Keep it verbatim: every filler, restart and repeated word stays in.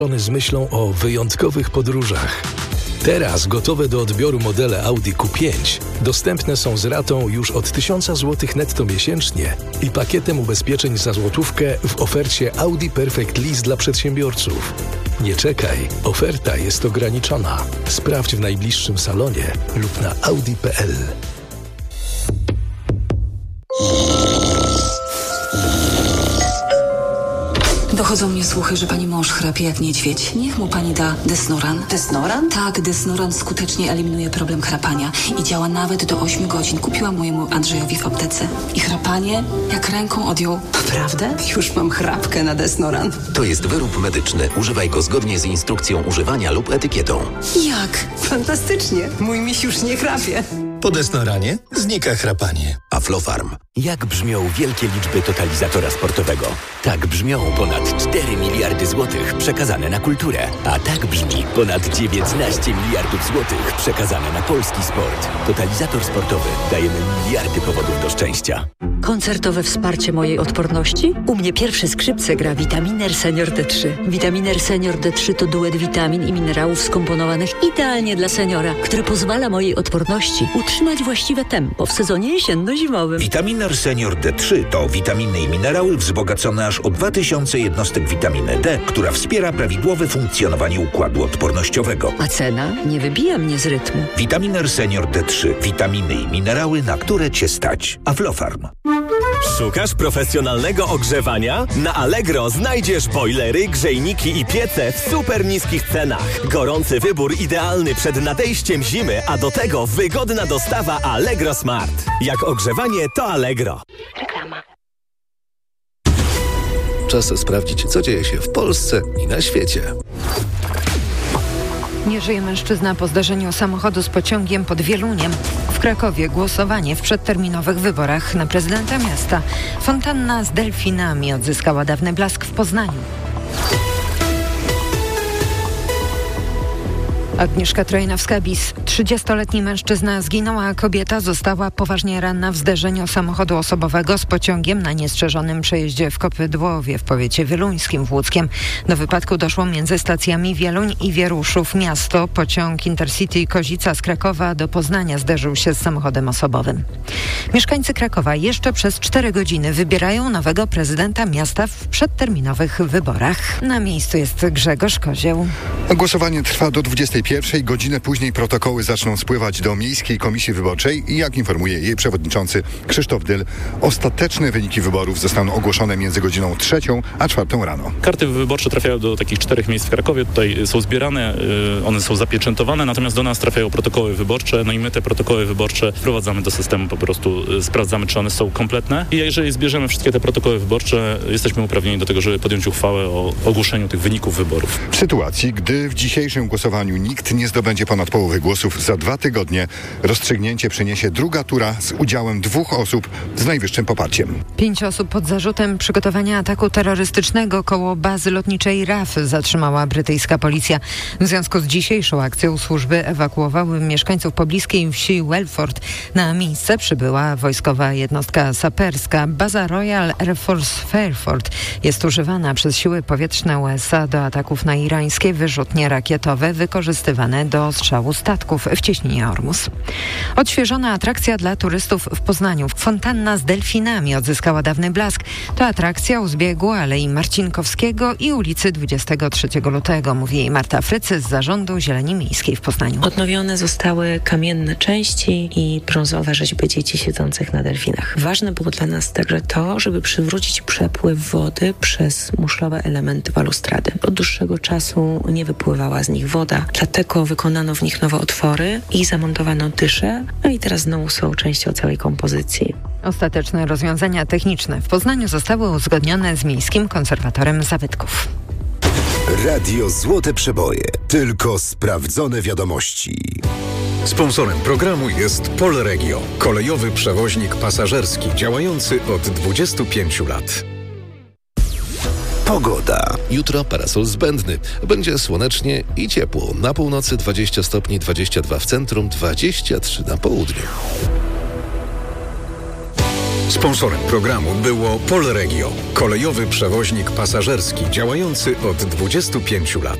z myślą o wyjątkowych podróżach. Teraz gotowe do odbioru modele Audi Q pięć dostępne są z ratą już od tysiąc złotych netto miesięcznie i pakietem ubezpieczeń za złotówkę w ofercie Audi Perfect Lease dla przedsiębiorców. Nie czekaj, oferta jest ograniczona. Sprawdź w najbliższym salonie lub na audi kropka p l. Dochodzą mnie słuchy, że pani mąż chrapie jak niedźwiedź. Niech mu pani da Desnoran. Desnoran? Tak, Desnoran skutecznie eliminuje problem chrapania i działa nawet do ośmiu godzin. Kupiłam mojemu Andrzejowi w aptece. I chrapanie jak ręką odjął. Naprawdę? Już mam chrapkę na Desnoran. To jest wyrób medyczny. Używaj go zgodnie z instrukcją używania lub etykietą. Jak? Fantastycznie. Mój miś już nie chrapie. Po Desnoranie znika chrapanie. Aflofarm. Jak brzmią wielkie liczby totalizatora sportowego? Tak brzmią ponad cztery miliardy złotych przekazane na kulturę. A tak brzmi ponad dziewiętnaście miliardów złotych przekazane na polski sport. Totalizator sportowy. Dajemy miliardy powodów do szczęścia. Koncertowe wsparcie mojej odporności? U mnie pierwsze skrzypce gra Vitaminer Senior D trzy. Vitaminer Senior D trzy to duet witamin i minerałów skomponowanych idealnie dla seniora, który pozwala mojej odporności utrzymać właściwe tempo w sezonie jesienno-zimowym. Vitaminer Senior D trzy to witaminy i minerały wzbogacone aż o dwa tysiące jednostek witaminy D, która wspiera prawidłowe funkcjonowanie układu odpornościowego. A cena nie wybija mnie z rytmu. Vitaminer Senior D trzy. Witaminy i minerały, na które Cię stać. Aflofarm. Szukasz profesjonalnego ogrzewania? Na Allegro znajdziesz bojlery, grzejniki i piece w super niskich cenach. Gorący wybór idealny przed nadejściem zimy, a do tego wygodna dostawa Allegro Smart. Jak ogrzewanie, to Allegro. Reklama. Czas sprawdzić, co dzieje się w Polsce i na świecie. Nie żyje mężczyzna po zdarzeniu samochodu z pociągiem pod Wieluniem. W Krakowie głosowanie w przedterminowych wyborach na prezydenta miasta. Fontanna z delfinami odzyskała dawny blask w Poznaniu. Agnieszka Trojnowska-Bis. trzydziestoletni mężczyzna zginął, a kobieta została poważnie ranna w zderzeniu samochodu osobowego z pociągiem na niestrzeżonym przejeździe w Kopydłowie w powiecie wieluńskim w Łódzkiem. Do wypadku doszło między stacjami Wieluń i Wieruszów. Miasto, pociąg Intercity Kozica z Krakowa do Poznania zderzył się z samochodem osobowym. Mieszkańcy Krakowa jeszcze przez cztery godziny wybierają nowego prezydenta miasta w przedterminowych wyborach. Na miejscu jest Grzegorz Kozieł. Głosowanie trwa do dwudziestej pierwszej. Godzinę później protokoły zaczną spływać do Miejskiej Komisji Wyborczej i jak informuje jej przewodniczący Krzysztof Dyl, ostateczne wyniki wyborów zostaną ogłoszone między godziną trzecią a czwartą rano. Karty wyborcze trafiają do takich czterech miejsc w Krakowie. Tutaj są zbierane, one są zapieczętowane, natomiast do nas trafiają protokoły wyborcze. No i my te protokoły wyborcze wprowadzamy do systemu, po prostu sprawdzamy, czy one są kompletne. I jeżeli zbierzemy wszystkie te protokoły wyborcze, jesteśmy uprawnieni do tego, żeby podjąć uchwałę o ogłoszeniu tych wyników wyborów. W sytuacji, gdy w dzisiejszym głosowaniu nikt nie zdobędzie ponad połowy głosów, za dwa tygodnie rozstrzygnięcie przyniesie druga tura z udziałem dwóch osób z najwyższym poparciem. Pięć osób pod zarzutem przygotowania ataku terrorystycznego koło bazy lotniczej R A F zatrzymała brytyjska policja. W związku z dzisiejszą akcją służby ewakuowały mieszkańców pobliskiej wsi Welford. Na miejsce przybyła wojskowa jednostka saperska. Baza Royal Air Force Fairford jest używana przez siły powietrzne U S A do ataków na irańskie wyrzutnie rakietowe wykorzystywane do strzału statków w cieśninie Ormus. Odświeżona atrakcja dla turystów w Poznaniu. Fontanna z delfinami odzyskała dawny blask. To atrakcja u zbiegu Alei Marcinkowskiego i ulicy dwudziestego trzeciego lutego, mówi jej Marta Frycy z Zarządu Zieleni Miejskiej w Poznaniu. Odnowione zostały kamienne części i brązowe rzeźby dzieci siedzących na delfinach. Ważne było dla nas także to, żeby przywrócić przepływ wody przez muszlowe elementy balustrady. Od dłuższego czasu nie wypływała z nich woda, dlatego wykonano w nich nowe otwory i zamontowano dysze, no i teraz znowu są częścią całej kompozycji. Ostateczne rozwiązania techniczne w Poznaniu zostały uzgodnione z Miejskim Konserwatorem Zabytków. Radio Złote Przeboje. Tylko sprawdzone wiadomości. Sponsorem programu jest Polregio, kolejowy przewoźnik pasażerski działający od dwudziestu pięciu lat. Pogoda. Jutro parasol zbędny. Będzie słonecznie i ciepło. Na północy dwadzieścia stopni, dwadzieścia dwa w centrum, dwadzieścia trzy na południu. Sponsorem programu było Polregio, kolejowy przewoźnik pasażerski działający od dwudziestu pięciu lat.